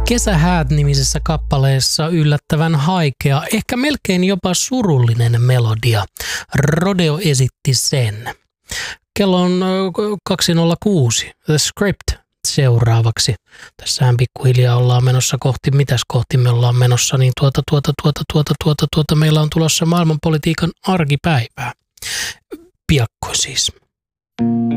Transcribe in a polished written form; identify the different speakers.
Speaker 1: Kesähäät-nimisessä kappaleessa yllättävän haikea, ehkä melkein jopa surullinen melodia. Rodeo esitti sen. Kello on 2.06. The Script seuraavaksi. Tässähän pikkuhiljaa ollaan menossa kohti, mitäs kohti me ollaan menossa, niin meillä on tulossa maailmanpolitiikan arkipäivää. Piakkoin siis.